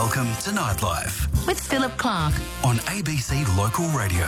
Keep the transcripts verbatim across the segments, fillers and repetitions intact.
Welcome to Nightlife with Philip Clark on A B C Local Radio.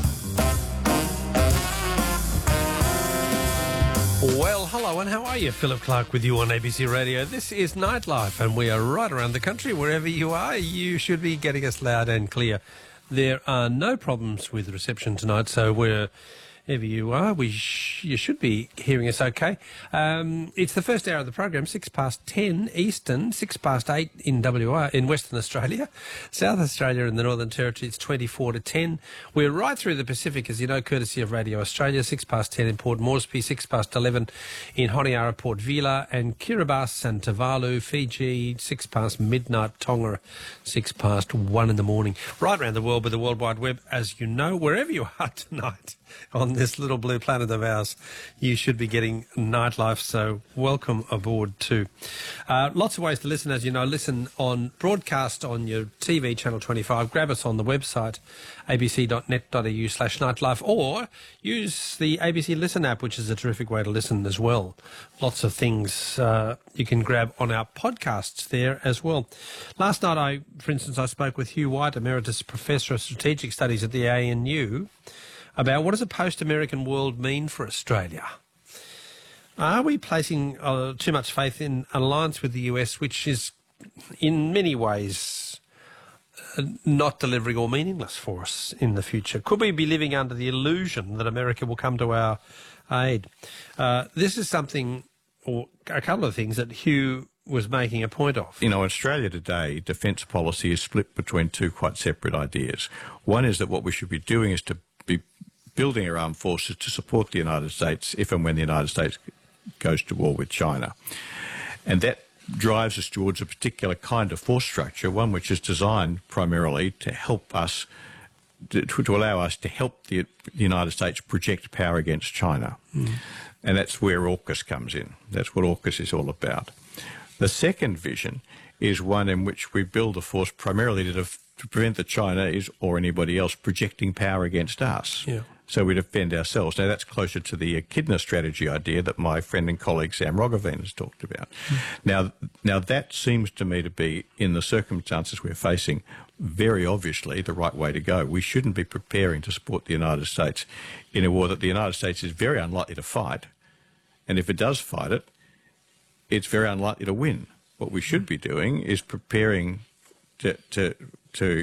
Well, hello and how are you? Philip Clark with you on A B C Radio. This is Nightlife and we are right around the country. Wherever you are, you should be getting us loud and clear. There are no problems with reception tonight, so wherever you are, we sh- you should be hearing us okay. Um, it's the first hour of the program, six past ten Eastern, six past eight in W A, in Western Australia. South Australia and the Northern Territory, it's twenty-four to ten. We're right through the Pacific, as you know, courtesy of Radio Australia, six past ten in Port Moresby, six past eleven in Honiara, Port Vila and Kiribati and Tuvalu, Fiji, six past midnight Tonga, six past one in the morning. Right around the world with the World Wide Web, as you know, wherever you are tonight on this little blue planet of ours, you should be getting Nightlife, so welcome aboard too. Uh, lots of ways to listen, as you know. Listen on broadcast on your T V, Channel twenty-five. Grab us on the website, abc.net.au slash nightlife, or use the A B C Listen app, which is a terrific way to listen as well. Lots of things uh, you can grab on our podcasts there as well. Last night, I, for instance, I spoke with Hugh White, Emeritus Professor of Strategic Studies at the A N U, about what does a post-American world mean for Australia? Are we placing uh, too much faith in an alliance with the U S, which is in many ways uh, not delivering or meaningless for us in the future? Could we be living under the illusion that America will come to our aid? Uh, this is something, or a couple of things, that Hugh was making a point of. You know, Australia today, defence policy is split between two quite separate ideas. One is that what we should be doing is to be building our armed forces to support the United States if and when the United States goes to war with China. And that drives us towards a particular kind of force structure, one which is designed primarily to help us, to, to allow us to help the United States project power against China. Mm. And that's where AUKUS comes in. That's what AUKUS is all about. The second vision is one in which we build a force primarily to, def- to prevent the Chinese or anybody else projecting power against us. Yeah. So we defend ourselves. Now, that's closer to the echidna strategy idea that my friend and colleague Sam Roggeveen has talked about. Mm. Now, now, that seems to me to be, in the circumstances we're facing, very obviously the right way to go. We shouldn't be preparing to support the United States in a war that the United States is very unlikely to fight. And if it does fight it, it's very unlikely to win. What we should be doing is preparing to to to,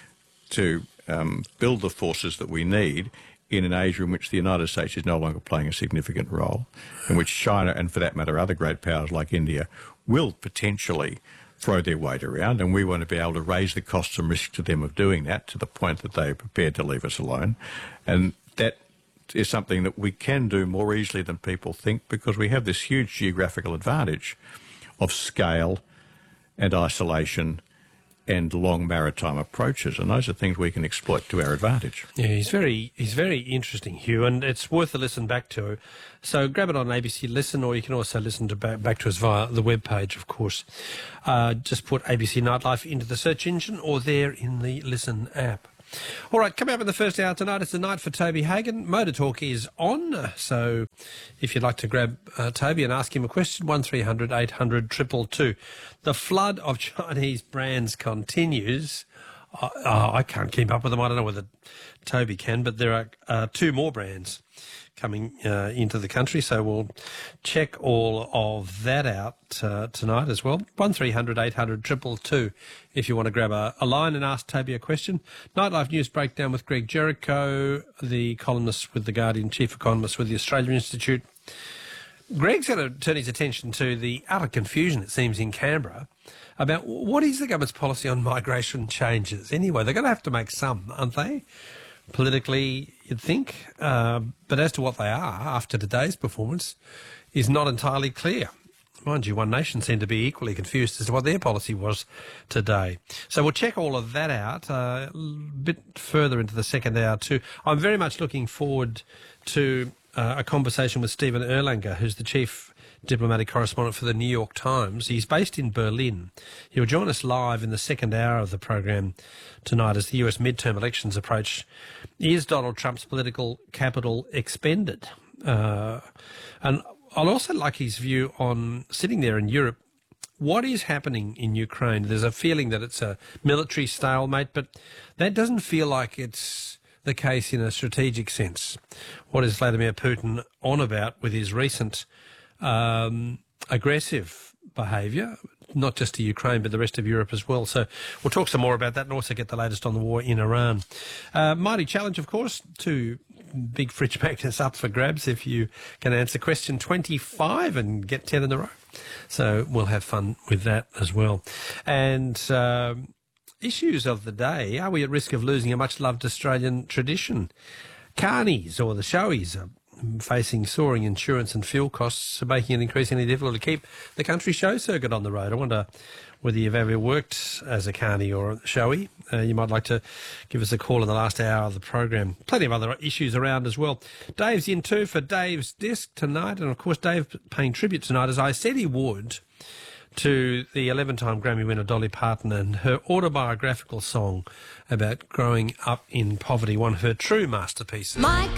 to um, build the forces that we need in an age in which the United States is no longer playing a significant role, in which China and, for that matter, other great powers like India will potentially throw their weight around, and we want to be able to raise the costs and risk to them of doing that to the point that they are prepared to leave us alone. And that is something that we can do more easily than people think, because we have this huge geographical advantage of scale and isolation and long maritime approaches, and those are things we can exploit to our advantage. Yeah, he's very he's very interesting, Hugh, and it's worth a listen back to. So grab it on A B C Listen, or you can also listen to back, back to us via the webpage, of course. Uh, just put A B C Nightlife into the search engine or there in the Listen app. All right, coming up in the first hour tonight, it's the night for Toby Hagan. Motor Talk is on, so if you'd like to grab uh, Toby and ask him a question, one three hundred eight hundred two two two. The flood of Chinese brands continues. Uh, oh, I can't keep up with them. I don't know whether Toby can, but there are uh, two more brands coming uh, into the country, so we'll check all of that out uh, tonight as well. one three hundred eight hundred two two two if you want to grab a, a line and ask Toby a question. Nightlife News Breakdown with Greg Jericho, the columnist with The Guardian, chief economist with the Australian Institute. Greg's going to turn his attention to the utter confusion, it seems, in Canberra about what is the government's policy on migration changes. Anyway, they're going to have to make some, aren't they? Politically, you'd think, uh, but as to what they are after today's performance is not entirely clear. Mind you, One Nation seemed to be equally confused as to what their policy was today. So we'll check all of that out uh, a bit further into the second hour too. I'm very much looking forward to uh, a conversation with Stephen Erlanger, who's the chief diplomatic correspondent for the New York Times. He's based in Berlin. He'll join us live in the second hour of the program tonight as the U S midterm elections approach. Is Donald Trump's political capital expended? Uh, and I'll also like his view on sitting there in Europe what is happening in Ukraine? There's a feeling that it's a military stalemate, but that doesn't feel like it's the case in a strategic sense. What is Vladimir Putin on about with his recent um, aggressive behaviour, not just to Ukraine but the rest of Europe as well? So we'll talk some more about that and also get the latest on the war in Iran. Uh, mighty challenge, of course, to big fridge magnets up for grabs if you can answer question twenty-five and get ten in a row. So we'll have fun with that as well. And um, issues of the day: are we at risk of losing a much-loved Australian tradition? Carnies, or the showies, are facing soaring insurance and fuel costs, making it increasingly difficult to keep the country show circuit on the road. I wonder whether you've ever worked as a carny or a showy. Uh, you might like to give us a call in the last hour of the program. Plenty of other issues around as well. Dave's in too for Dave's Disc tonight, and of course Dave paying tribute tonight, as I said he would, to the eleven-time Grammy winner Dolly Parton and her autobiographical song about growing up in poverty, one of her true masterpieces. My